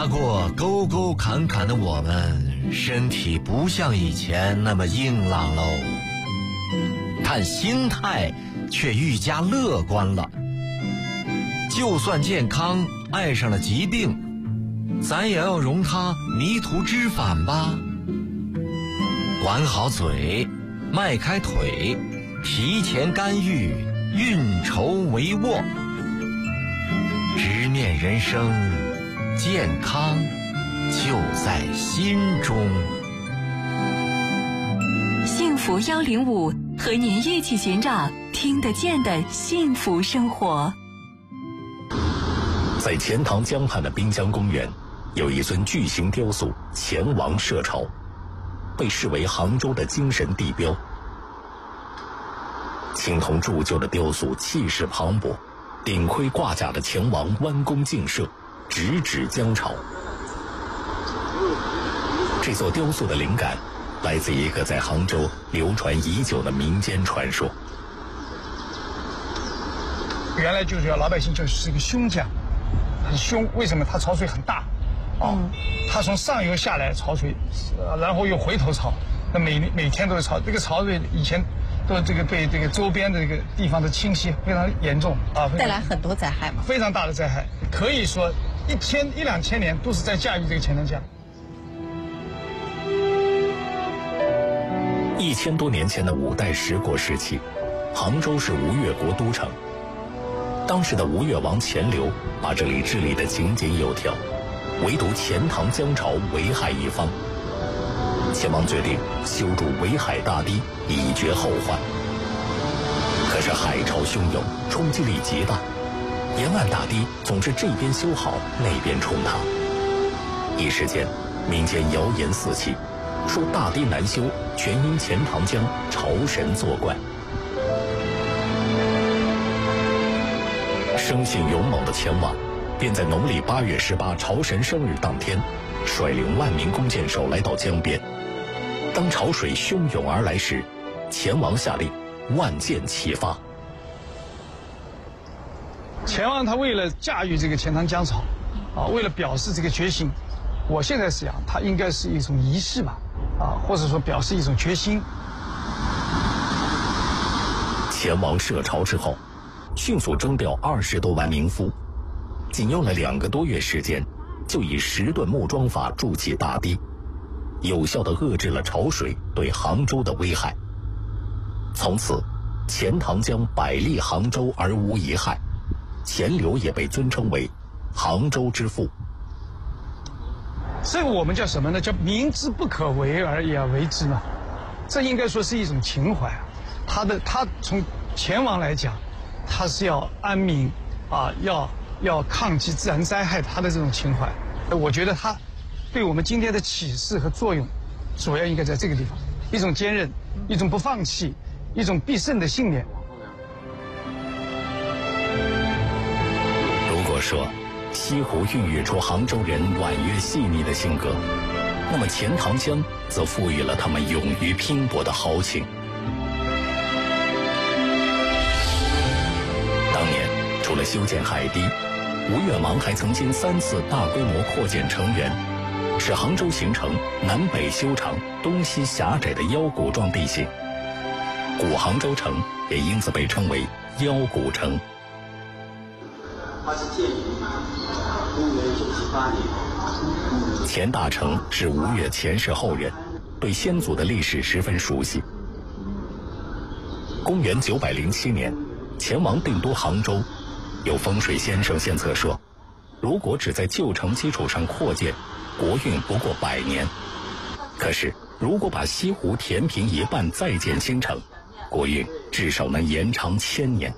爬过沟沟坎坎的我们，身体不像以前那么硬朗喽，但心态却愈加乐观了。就算健康爱上了疾病，咱也要容它迷途知返吧。管好嘴，迈开腿，提前干预，运筹帷幄，直面人生，健康就在心中。 幸福105和您一起寻找听得见的幸福生活。 在钱塘江畔的滨江公园，有一尊巨型雕塑钱王设朝，被视为杭州的精神地标。青铜铸就的雕塑气势磅礴，顶盔挂甲的钱王弯弓劲射，直指江潮。这座雕塑的灵感来自一个在杭州流传已久的民间传说。 原来就是老百姓就是一个凶将，很凶。为什么？他潮水很大，他从上游下来潮水，然后又回头潮，那每天都是潮。这个潮水以前都对这个周边的这个地方的侵袭非常严重啊， 带来很多灾害嘛， 非常大的灾害。可以说1、2千年都是在驾驭这个钱塘江。 1000多年前的五代十国时期，杭州是吴越国都城。当时的吴越王钱镠把这里治理得井井有条，唯独钱塘江潮危害一方。钱王决定修筑围海大堤，以绝后患。可是海潮汹涌，冲击力极大，沿岸大堤总是这边修好，那边冲塌。一时间，民间谣言四起，说大堤难修，全因钱塘江潮神作怪。生性勇猛的钱王，便在农历8月18潮神生日当天，率领万名弓箭手来到江边。当潮水汹涌而来时，钱王下令万箭齐发。 钱王他为了驾驭这个钱塘江潮，为了表示这个决心，我现在想他应该是一种仪式吧，或者说表示一种决心。 钱王设朝之后，迅速征调20多万民夫，仅用了2个多月时间，就以10吨木桩法筑起大堤，有效地遏制了潮水对杭州的危害。从此，钱塘江百利杭州而无一害，钱镠也被尊称为杭州之父。 这个我们叫什么呢？叫明知不可为而也要为之嘛。这应该说是一种情怀。他从钱王来讲，他是要安民要抗击自然灾害，他的这种情怀，我觉得他对我们今天的启示和作用，主要应该在这个地方：一种坚韧，一种不放弃，一种必胜的信念。 如果说西湖孕育出杭州人婉约细腻的性格，那么钱塘江则赋予了他们勇于拼搏的豪情。当年除了修建海堤，吴越王还曾经3次大规模扩建城垣，使杭州形成南北修长、东西狭窄的腰鼓状地形。古杭州城也因此被称为腰鼓城。 它是建于公元98年。 钱大成是吴越钱氏后人，对先祖的历史十分熟悉。公元907年，钱王定都杭州，有风水先生献策说，如果只在旧城基础上扩建，国运不过100年。可是如果把西湖填平一半再建新城，国运至少能延长1000年。